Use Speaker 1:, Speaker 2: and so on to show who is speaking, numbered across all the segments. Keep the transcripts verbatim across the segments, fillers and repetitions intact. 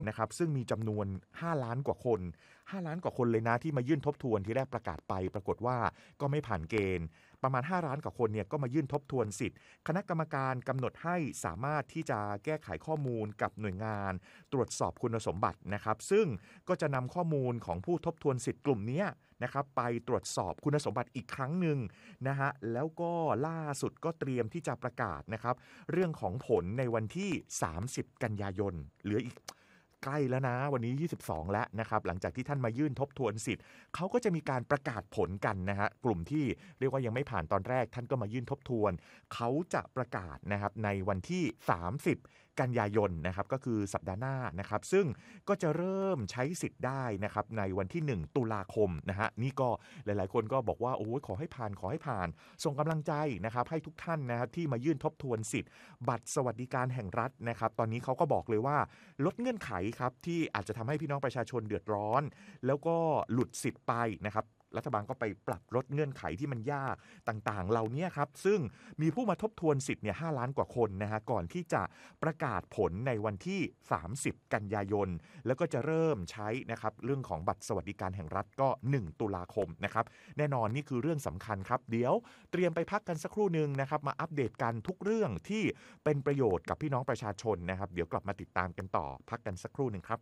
Speaker 1: นะครับซึ่งมีจำนวนห้าล้านกว่าคนห้าล้านกว่าคนเลยนะที่มายื่นทบทวนที่แรกประกาศไปปรากฏว่าก็ไม่ผ่านเกณฑ์ประมาณห้าล้านกว่าคนเนี่ยก็มายื่นทบทวนสิทธิ์คณะกรรมการกำหนดให้สามารถที่จะแก้ไขข้อมูลกับหน่วยงานตรวจสอบคุณสมบัตินะครับซึ่งก็จะนำข้อมูลของผู้ทบทวนสิทธิ์กลุ่มนี้นะครับไปตรวจสอบคุณสมบัติอีกครั้งหนึ่งนะฮะแล้วก็ล่าสุดก็เตรียมที่จะประกาศนะครับเรื่องของผลในวันที่สามสิบกันยายนเหลืออีกใกล้แล้วนะวันนี้ยี่สิบสองแล้วนะครับหลังจากที่ท่านมายื่นทบทวนสิทธิ์เขาก็จะมีการประกาศผลกันนะฮะกลุ่มที่เรียกว่ายังไม่ผ่านตอนแรกท่านก็มายื่นทบทวนเขาจะประกาศนะครับในวันที่สามสิบกันยายนนะครับก็คือสัปดาห์หน้านะครับซึ่งก็จะเริ่มใช้สิทธิ์ได้นะครับในวันที่หนึ่งตุลาคมนะฮะนี่ก็หลายๆคนก็บอกว่าโอ้ยขอให้ผ่านขอให้ผ่านส่งกำลังใจนะครับให้ทุกท่านนะครับที่มายื่นทบทวนสิทธิ์บัตรสวัสดิการแห่งรัฐนะครับตอนนี้เขาก็บอกเลยว่าลดเงื่อนไขครับที่อาจจะทำให้พี่น้องประชาชนเดือดร้อนแล้วก็หลุดสิทธิ์ไปนะครับรัฐบาลก็ไปปรับลดเงื่อนไขที่มันยากต่างๆเหล่านี้ครับซึ่งมีผู้มาทบทวนสิทธิ์เนี่ยห้าล้านกว่าคนนะฮะก่อนที่จะประกาศผลในวันที่สามสิบกันยายนแล้วก็จะเริ่มใช้นะครับเรื่องของบัตรสวัสดิการแห่งรัฐก็หนึ่งตุลาคมนะครับแน่นอนนี่คือเรื่องสำคัญครับเดี๋ยวเตรียมไปพักกันสักครู่นึงนะครับมาอัปเดตกันทุกเรื่องที่เป็นประโยชน์กับพี่น้องประชาชนนะครับเดี๋ยวกลับมาติดตามกันต่อพักกันสักครู่นึงครับ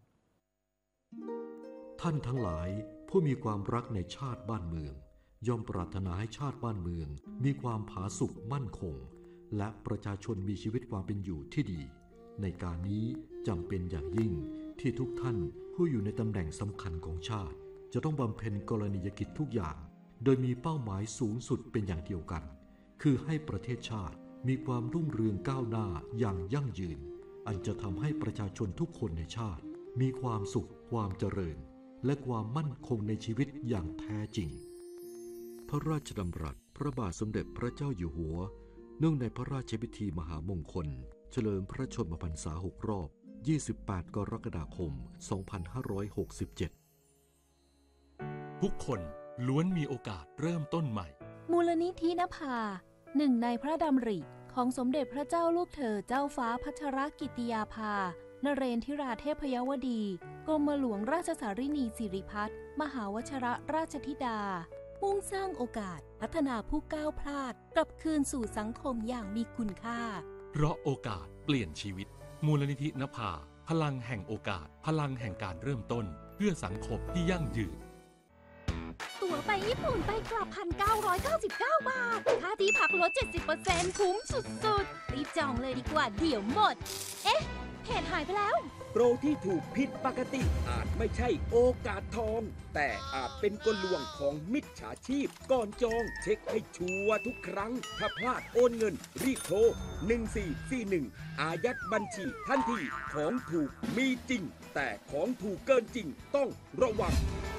Speaker 2: ท่านทั้งหลายผู้มีความรักในชาติบ้านเมืองย่อมปรารถนาให้ชาติบ้านเมืองมีความผาสุกมั่นคงและประชาชนมีชีวิตความเป็นอยู่ที่ดีในการนี้จำเป็นอย่างยิ่งที่ทุกท่านผู้อยู่ในตำแหน่งสำคัญของชาติจะต้องบำเพ็ญกรณียกิจทุกอย่างโดยมีเป้าหมายสูงสุดเป็นอย่างเดียวกันคือให้ประเทศชาติมีความรุ่งเรืองก้าวหน้าอย่างยั่งยืนอันจะทำให้ประชาชนทุกคนในชาติมีความสุขความเจริญและความมั่นคงในชีวิตอย่างแท้จริงพระราชดำรัสพระบาทสมเด็จพระเจ้าอยู่หัวเนื่องในพระราชพิธีมหามงคลเฉลิมพระชนมพรรษาหกรอบยี่สิบแปดกรกฎาคมสองพันห้าร้อยหกสิบเจ็ด
Speaker 3: ทุกคนล้วนมีโอกาสเริ่มต้นใหม่
Speaker 4: มูลนิธินภาหนึ่งในพระดำริของสมเด็จพระเจ้าลูกเธอเจ้าฟ้าพัชรกิติยาภานเรนทิราเทพยวดีกรมหลวงราชสารินีสิริพัฒน์มหาวชิรราชธิดามุ่งสร้างโอกาสพัฒนาผู้ก้าวพลาดกลับคืนสู่สังคมอย่างมีคุณค่า
Speaker 3: เพราะโอกาสเปลี่ยนชีวิตมูลนิธินภาพลังแห่งโอกาสพลังแห่งการเริ่มต้นเพื่อสังคมที่ยั่งยืน
Speaker 4: ตั๋วไปญี่ปุ่นไปกลับ หนึ่งพันเก้าร้อยเก้าสิบเก้า บาทค่าที่พักลด เจ็ดสิบเปอร์เซ็นต์ คุ้มสุดๆรีบจองเลยดีกว่าเดี๋ยวหมดเอ๊ะเพจหายไปแล้ว
Speaker 5: โปรที่ถูกผิดปกติอาจไม่ใช่โอกาสทองแต่อาจเป็นกลลวงของมิจฉาชีพก่อนจองเช็คให้ชัวร์ทุกครั้งถ้าพลาดโอนเงินรีบโทรหนึ่งสี่สี่หนึ่งอายัดบัญชีทันทีของถูกมีจริงแต่ของถูกเกินจริงต้องระวัง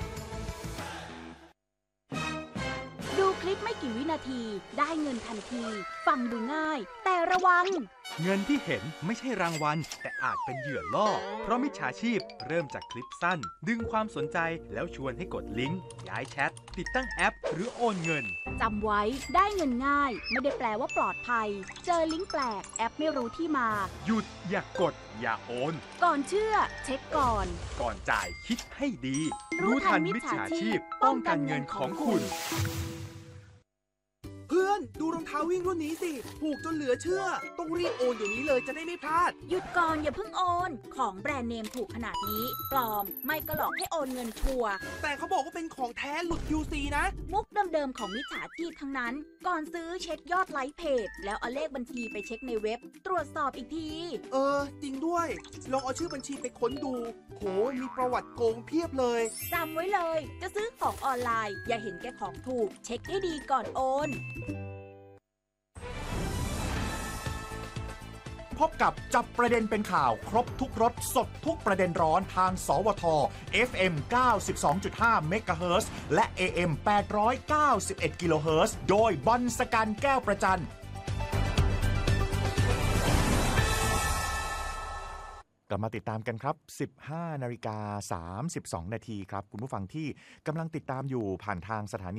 Speaker 4: ดูคลิปไม่กี่วินาทีได้เงินทันทีฟังดูง่ายแต่ระวัง
Speaker 6: เงินที่เห็นไม่ใช่รางวัลแต่อาจเป็นเหยื่อล่อเพราะมิจฉาชีพเริ่มจากคลิปสั้นดึงความสนใจแล้วชวนให้กดลิงก์ย้ายแชทติดตั้งแอปหรือโอนเงิน
Speaker 4: จำไว้ได้เงินง่ายไม่ได้แปลว่าปลอดภัยเจอลิงก์แปลกแอปไม่รู้ที่มา
Speaker 6: หยุดอย่ากดอย่าโอน
Speaker 4: ก่อนเชื่อเช็คก่อน
Speaker 6: ก่อนจ่ายคิดให้ดีรู้ทันมิจฉาชีพป้องกันเงินของคุณ
Speaker 7: เพื่อนดูรองเท้าวิ่งรุ่นนี้สิถูกจนเหลือเชื่อต้องรีบโอนเดี๋ยวนี้เลยจะได้ไม่พลาด
Speaker 4: หยุดก่อนอย่าเพิ่งโอนของแบรนด์เนมถูกขนาดนี้ปลอมไม่ก็หลอกให้โอนเงินชัวร์
Speaker 7: แต่เขาบอกว่าเป็นของแท้หลุด คิว ซี นะ
Speaker 4: มุกเดิมๆของมิจฉาชีพทั้งนั้นก่อนซื้อเช็คยอดไลค์เพจแล้วเอาเลขบัญชีไปเช็คในเว็บตรวจสอบอีกที
Speaker 7: เออจริงด้วยลองเอาชื่อบัญชีไปค้นดูโหมีประวัติโกงเพียบเลย
Speaker 4: จำไว้เลยจะซื้อของออนไลน์อย่าเห็นแก่ของถูกเช็คให้ดีก่อนโอน
Speaker 1: พบกับจับประเด็นเป็นข่าวครบทุกรสสดทุกประเด็นร้อนทางสวท เอฟ เอ็ม เก้าสิบสองจุดห้า เมกะเฮิรตซ์และ เอ เอ็ม แปดร้อยเก้าสิบเอ็ด กิโลเฮิรตซ์โดยบอลสกันแก้วประจันกลับมาติดตามกันครับ สิบห้านาฬิกาสามสิบสองนาทีครับคุณผู้ฟังที่กำลังติดตามอยู่ผ่านทางสถานี